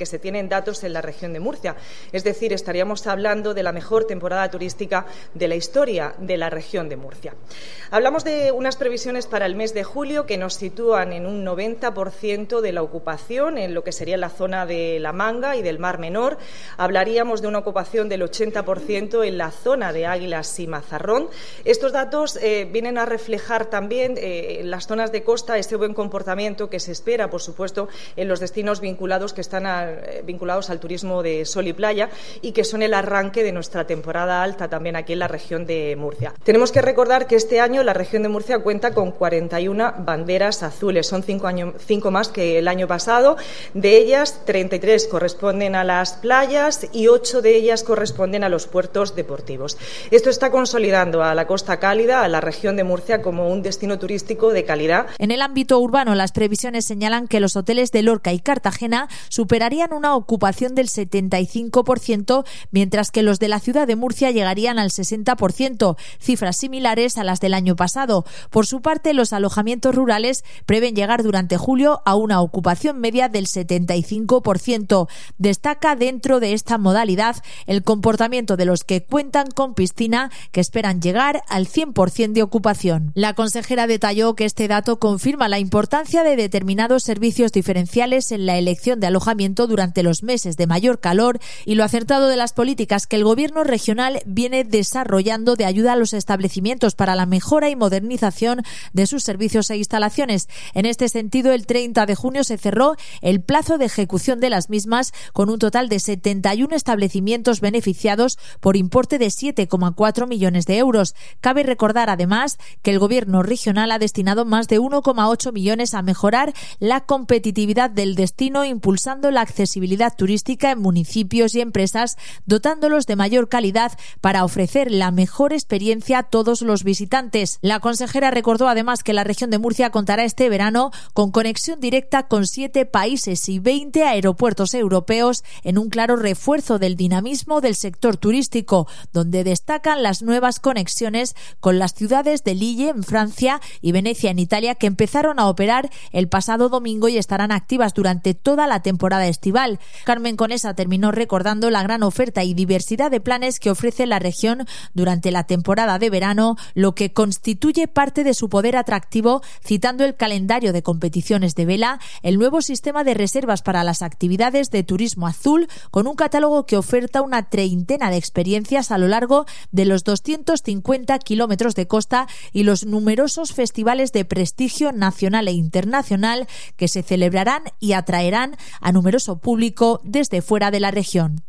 que se tienen datos en la región de Murcia. Es decir, estaríamos hablando de la mejor temporada turística de la historia de la región de Murcia. Hablamos de unas previsiones para el mes de julio que nos sitúan en un 90% de la ocupación en lo que sería la zona de La Manga y del Mar Menor. Hablaríamos de una ocupación del 80% en la zona de Águilas y Mazarrón. Estos datos vienen a reflejar también en las zonas de costa ese buen comportamiento que se espera, por supuesto, en los destinos vinculados que están vinculados al turismo de sol y playa y que son el arranque de nuestra temporada alta también aquí en la región de Murcia. Tenemos que recordar que este año la región de Murcia cuenta con 41 banderas azules, son 5 más que el año pasado. De ellas, 33 corresponden a las playas y 8 de ellas corresponden a los puertos deportivos. Esto está consolidando a la Costa Cálida, a la región de Murcia, como un destino turístico de calidad. En el ámbito urbano, las previsiones señalan que los hoteles de Lorca y Cartagena superarían una ocupación del 75%, mientras que los de la ciudad de Murcia llegarían al 60%, cifras similares a las del año pasado. Por su parte, los alojamientos rurales prevén llegar durante julio a una ocupación media del 75%. Destaca dentro de esta modalidad el comportamiento de los que cuentan con piscina, que esperan llegar al 100% de ocupación. La consejera detalló que este dato confirma la importancia de determinados servicios diferenciales en la elección de alojamiento durante los meses de mayor calor y lo acertado de las políticas que el Gobierno regional viene desarrollando de ayuda a los establecimientos para la mejora y modernización de sus servicios e instalaciones. En este sentido, el 30 de junio se cerró el plazo de ejecución de las mismas con un total de 71 establecimientos beneficiados por importe de 7,4 millones de euros. Cabe recordar además que el Gobierno regional ha destinado más de 1,8 millones a mejorar la competitividad del destino, impulsando la accesibilidad turística en municipios y empresas, dotándolos de mayor calidad para ofrecer la mejor experiencia a todos los visitantes. La consejera recordó además que la región de Murcia contará este verano con conexión directa con 7 países y 20 aeropuertos europeos, en un claro refuerzo del dinamismo del sector turístico, donde destacan las nuevas conexiones con las ciudades de Lille en Francia y Venecia en Italia, que empezaron a operar el pasado domingo y estarán activas durante toda la temporada estival. Carmen Conesa terminó recordando la gran oferta y diversidad de planes que ofrece la región durante la temporada de verano, lo que constituye parte de su poder atractivo, citando el calendario de competiciones de vela, el nuevo sistema de reservas para las actividades de turismo azul, con un catálogo que oferta una treintena de experiencias a lo largo de los 250 kilómetros de costa y los numerosos festivales de prestigio nacional e internacional que se celebrarán y atraerán a numeroso público desde fuera de la región.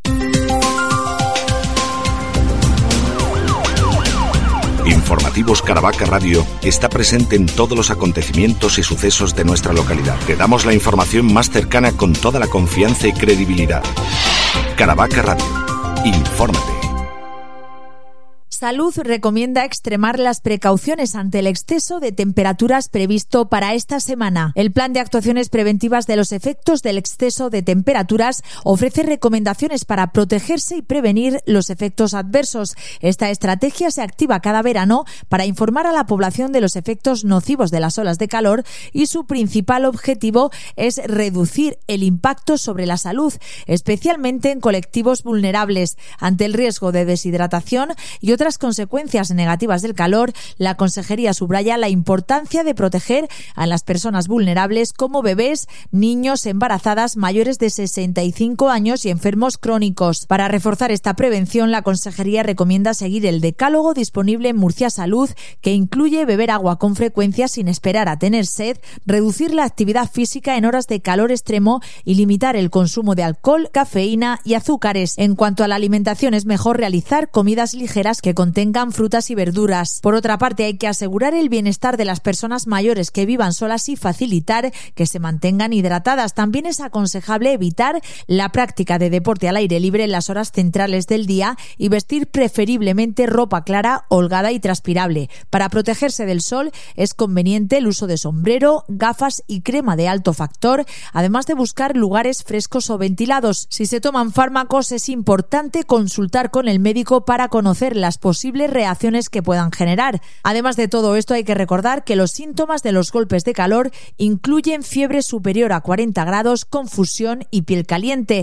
Informativos Caravaca Radio está presente en todos los acontecimientos y sucesos de nuestra localidad. Te damos la información más cercana con toda la confianza y credibilidad. Caravaca Radio. Infórmate. Salud recomienda extremar las precauciones ante el exceso de temperaturas previsto para esta semana. El Plan de Actuaciones Preventivas de los Efectos del Exceso de Temperaturas ofrece recomendaciones para protegerse y prevenir los efectos adversos. Esta estrategia se activa cada verano para informar a la población de los efectos nocivos de las olas de calor y su principal objetivo es reducir el impacto sobre la salud, especialmente en colectivos vulnerables. Ante el riesgo de deshidratación y otras consecuencias negativas del calor, la Consejería subraya la importancia de proteger a las personas vulnerables como bebés, niños, embarazadas, mayores de 65 años y enfermos crónicos. Para reforzar esta prevención, la Consejería recomienda seguir el decálogo disponible en Murcia Salud, que incluye beber agua con frecuencia sin esperar a tener sed, reducir la actividad física en horas de calor extremo y limitar el consumo de alcohol, cafeína y azúcares. En cuanto a la alimentación, es mejor realizar comidas ligeras que contengan frutas y verduras. Por otra parte, hay que asegurar el bienestar de las personas mayores que vivan solas y facilitar que se mantengan hidratadas. También es aconsejable evitar la práctica de deporte al aire libre en las horas centrales del día y vestir preferiblemente ropa clara, holgada y transpirable. Para protegerse del sol es conveniente el uso de sombrero, gafas y crema de alto factor, además de buscar lugares frescos o ventilados. Si se toman fármacos, es importante consultar con el médico para conocer las posibles reacciones que puedan generar. Además de todo esto, hay que recordar que los síntomas de los golpes de calor incluyen fiebre superior a 40 grados, confusión y piel caliente.